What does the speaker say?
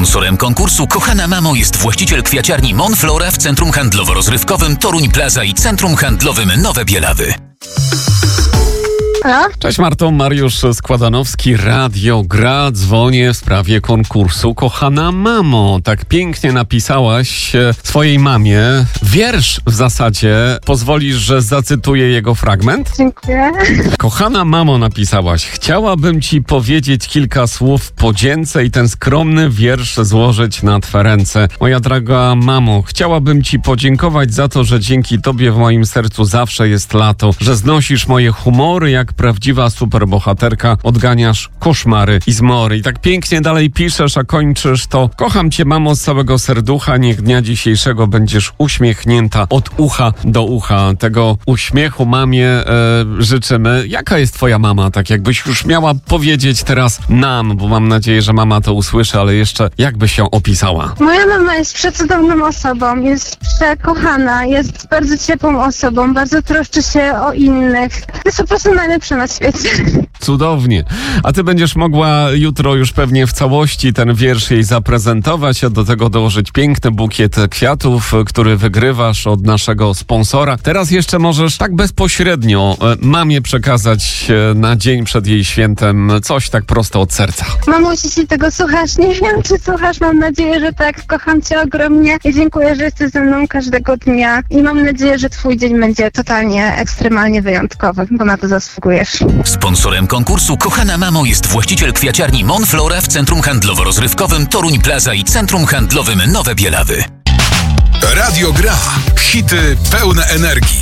Sponsorem konkursu Kochana Mamo jest właściciel kwiaciarni Monflora w Centrum Handlowo-Rozrywkowym Toruń Plaza i Centrum Handlowym Nowe Bielawy. Halo? Cześć Marto, Mariusz Składanowski, Radio Gra. Dzwonię w sprawie konkursu Kochana Mamo. Tak pięknie napisałaś swojej mamie wiersz w zasadzie. Pozwolisz, że zacytuję jego fragment? Dziękuję. Kochana mamo, napisałaś, chciałabym ci powiedzieć kilka słów w podzięce i ten skromny wiersz złożyć na twe ręce. Moja droga mamo, chciałabym ci podziękować za to, że dzięki tobie w moim sercu zawsze jest lato, że znosisz moje humory jak prawdziwa superbohaterka, odganiasz koszmary i zmory. I tak pięknie dalej piszesz, a kończysz to: kocham cię mamo z całego serducha, niech dnia dzisiejszego będziesz uśmiechnięta od ucha do ucha. Tego uśmiechu mamie życzymy. Jaka jest twoja mama? Tak jakbyś już miała powiedzieć teraz nam, bo mam nadzieję, że mama to usłyszy, ale jeszcze jakbyś ją opisała? Moja mama jest przecudowną osobą, jest przekochana, jest bardzo ciepłą osobą, bardzo troszczy się o innych. Jest po prostu najlepsza na świecie. Cudownie. A ty będziesz mogła jutro już pewnie w całości ten wiersz jej zaprezentować, a do tego dołożyć piękny bukiet kwiatów, który wygrywasz od naszego sponsora. Teraz jeszcze możesz tak bezpośrednio mamie przekazać na dzień przed jej świętem coś tak prosto od serca. Mamo, jeśli tego słuchasz, nie wiem czy słuchasz, mam nadzieję, że tak. Kocham cię ogromnie i dziękuję, że jesteś ze mną każdego dnia i mam nadzieję, że twój dzień będzie totalnie, ekstremalnie wyjątkowy, bo na to zasługujesz. Sponsorem konkursu Kochana Mamo jest właściciel kwiaciarni Monflora w Centrum Handlowo-Rozrywkowym Toruń Plaza i Centrum Handlowym Nowe Bielawy. Radio Gra. Hity pełne energii.